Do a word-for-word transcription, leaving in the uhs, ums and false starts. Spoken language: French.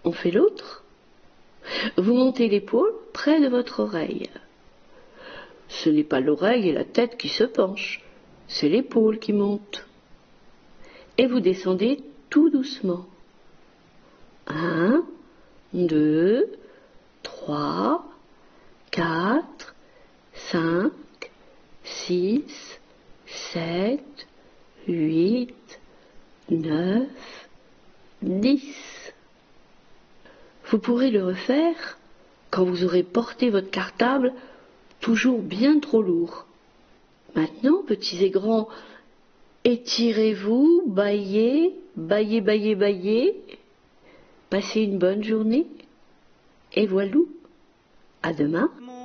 On fait l'autre. Vous montez l'épaule près de votre oreille. Ce n'est pas l'oreille et la tête qui se penchent, c'est l'épaule qui monte. Et vous descendez tout doucement. Un, deux, trois, quatre, cinq, six, sept, huit, neuf, dix. Vous pourrez le refaire quand vous aurez porté votre cartable toujours bien trop lourd. Maintenant, petits et grands, étirez-vous, bâillez, bâillez, bâillez, bâillez. Passez une bonne journée. Et voilou, à demain.